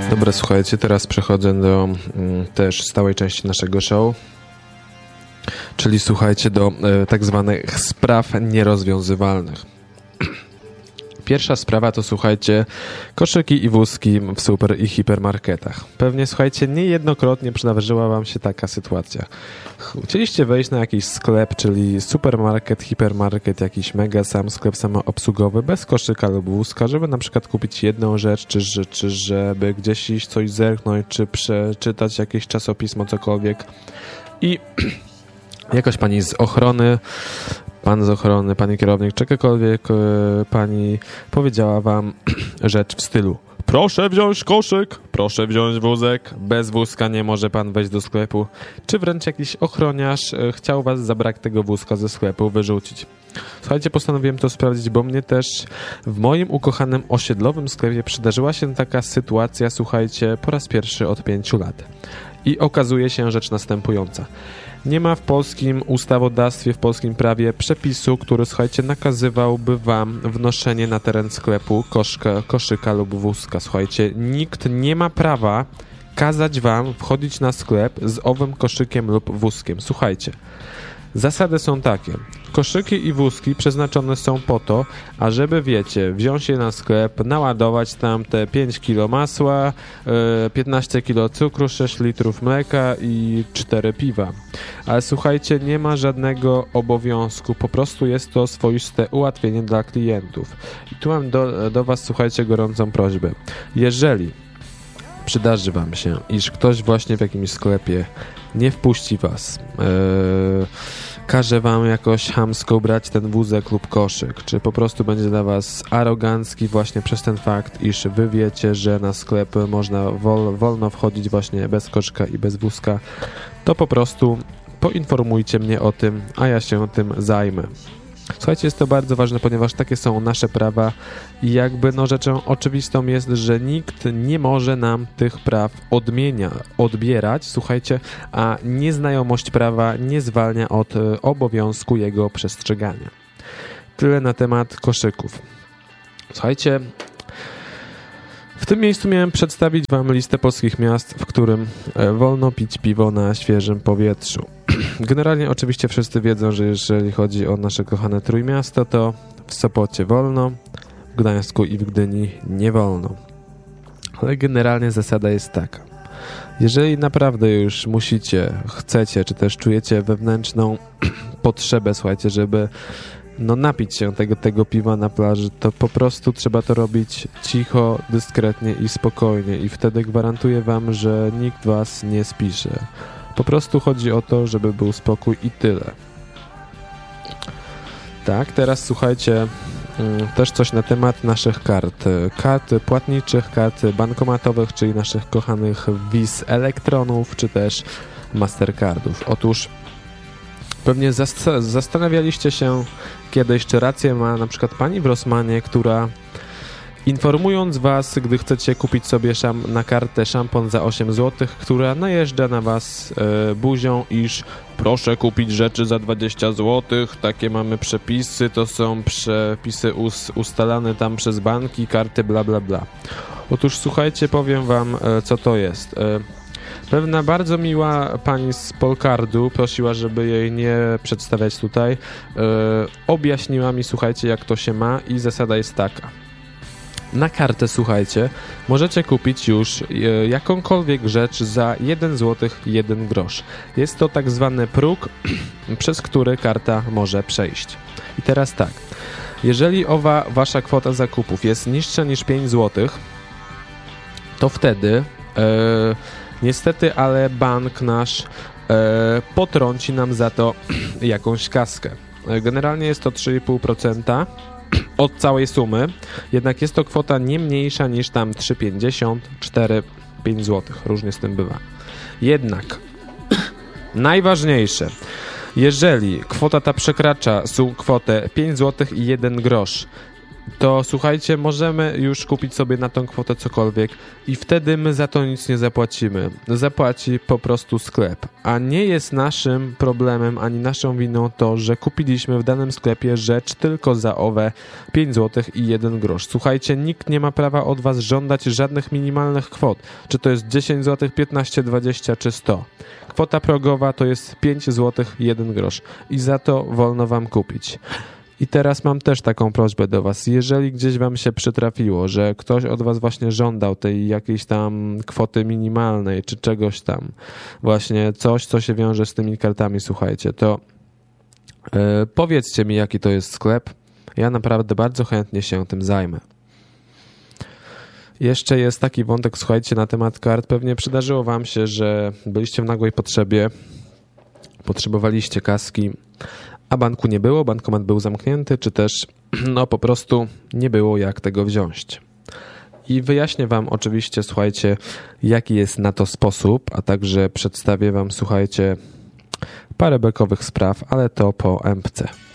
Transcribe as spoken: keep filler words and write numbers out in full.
Dobra, słuchajcie, teraz przechodzę do mm, też stałej części naszego show, czyli słuchajcie do e, tak zwanych spraw nierozwiązywalnych. Pierwsza sprawa to, słuchajcie, koszyki i wózki w super i hipermarketach. Pewnie, słuchajcie, niejednokrotnie przydarzyła wam się taka sytuacja. Chcieliście wejść na jakiś sklep, czyli supermarket, hipermarket, jakiś mega sam sklep samoobsługowy bez koszyka lub wózka, żeby na przykład kupić jedną rzecz, czy, czy, czy żeby gdzieś iść coś zerknąć, czy przeczytać jakieś czasopismo, cokolwiek. I jakoś pani z ochrony, pan z ochrony, pani kierownik, czy jakakolwiek e, pani powiedziała wam rzecz w stylu: proszę wziąć koszyk, proszę wziąć wózek, bez wózka nie może pan wejść do sklepu, czy wręcz jakiś ochroniarz e, chciał was za brak tego wózka ze sklepu wyrzucić. Słuchajcie, postanowiłem to sprawdzić, bo mnie też w moim ukochanym osiedlowym sklepie przydarzyła się taka sytuacja, słuchajcie, po raz pierwszy od pięciu lat. I okazuje się rzecz następująca. Nie ma w polskim ustawodawstwie, w polskim prawie przepisu, który, słuchajcie, nakazywałby wam wnoszenie na teren sklepu koszka, koszyka lub wózka. Słuchajcie, nikt nie ma prawa kazać wam wchodzić na sklep z owym koszykiem lub wózkiem. Słuchajcie, zasady są takie. Koszyki i wózki przeznaczone są po to, ażeby, wiecie, wziąć je na sklep, naładować tam te pięć kilo masła, piętnaście kilo cukru, sześć litrów mleka i cztery piwa. Ale słuchajcie, nie ma żadnego obowiązku, po prostu jest to swoiste ułatwienie dla klientów. I tu mam do, do was, słuchajcie, gorącą prośbę. Jeżeli przydarzy wam się, iż ktoś właśnie w jakimś sklepie nie wpuści was, yy, każe wam jakoś chamsko brać ten wózek lub koszyk, czy po prostu będzie dla was arogancki właśnie przez ten fakt, iż wy wiecie, że na sklep można wol, wolno wchodzić właśnie bez koszyka i bez wózka, to po prostu poinformujcie mnie o tym, a ja się tym zajmę. Słuchajcie, jest to bardzo ważne, ponieważ takie są nasze prawa i jakby no rzeczą oczywistą jest, że nikt nie może nam tych praw odmienia, odbierać, słuchajcie, a nieznajomość prawa nie zwalnia od e, obowiązku jego przestrzegania. Tyle na temat koszyków. Słuchajcie, w tym miejscu miałem przedstawić wam listę polskich miast, w którym e, wolno pić piwo na świeżym powietrzu. Generalnie oczywiście wszyscy wiedzą, że jeżeli chodzi o nasze kochane Trójmiasto, to w Sopocie wolno, w Gdańsku i w Gdyni nie wolno. Ale generalnie zasada jest taka. Jeżeli naprawdę już musicie, chcecie, czy też czujecie wewnętrzną potrzebę, słuchajcie, żeby no napić się tego, tego piwa na plaży, to po prostu trzeba to robić cicho, dyskretnie i spokojnie i wtedy gwarantuję wam, że nikt was nie spisze. Po prostu chodzi o to, żeby był spokój i tyle. Tak, teraz słuchajcie, też coś na temat naszych kart. Kart płatniczych, kart bankomatowych, czyli naszych kochanych Vis Elektronów, czy też Mastercardów. Otóż pewnie zas- zastanawialiście się kiedyś, czy rację ma na przykład pani w Rossmanie, która informując was, gdy chcecie kupić sobie szam- na kartę szampon za osiem złotych, która najeżdża na was e, buzią, iż proszę kupić rzeczy za dwadzieścia złotych, takie mamy przepisy, to są przepisy us- ustalane tam przez banki, karty bla bla bla. Otóż słuchajcie, powiem wam, e, co to jest. E, Pewna bardzo miła pani z Polkardu prosiła, żeby jej nie przedstawiać tutaj. E, objaśniła mi, słuchajcie, jak to się ma i zasada jest taka. Na kartę, słuchajcie, możecie kupić już e, jakąkolwiek rzecz za jeden złoty jeden grosz. Jest to tak zwany próg, przez który karta może przejść. I teraz tak, jeżeli owa wasza kwota zakupów jest niższa niż pięć złotych, to wtedy e, niestety, ale bank nasz e, potrąci nam za to jakąś kaskę. Generalnie jest to trzy i pół procent od całej sumy, jednak jest to kwota nie mniejsza niż tam trzy pięćdziesiąt, cztery, pięć złotych. Różnie z tym bywa. Jednak najważniejsze, jeżeli kwota ta przekracza kwotę pięć złotych i jeden grosz, to słuchajcie, możemy już kupić sobie na tą kwotę cokolwiek i wtedy my za to nic nie zapłacimy. Zapłaci po prostu sklep. A nie jest naszym problemem ani naszą winą to, że kupiliśmy w danym sklepie rzecz tylko za owe pięć złotych i jeden grosz. Słuchajcie, nikt nie ma prawa od was żądać żadnych minimalnych kwot. Czy to jest dziesięć złotych, piętnaście, dwadzieścia czy sto. Kwota progowa to jest pięć złotych i jeden grosz i za to wolno wam kupić. I teraz mam też taką prośbę do was. Jeżeli gdzieś wam się przytrafiło, że ktoś od was właśnie żądał tej jakiejś tam kwoty minimalnej, czy czegoś tam, właśnie coś, co się wiąże z tymi kartami, słuchajcie, to yy, powiedzcie mi, jaki to jest sklep. Ja naprawdę bardzo chętnie się tym zajmę. Jeszcze jest taki wątek, słuchajcie, na temat kart. Pewnie przydarzyło wam się, że byliście w nagłej potrzebie, potrzebowaliście kaski, a banku nie było, bankomat był zamknięty, czy też no po prostu nie było jak tego wziąć. I wyjaśnię wam oczywiście, słuchajcie, jaki jest na to sposób, a także przedstawię wam, słuchajcie, parę bekowych spraw, ale to po M P C.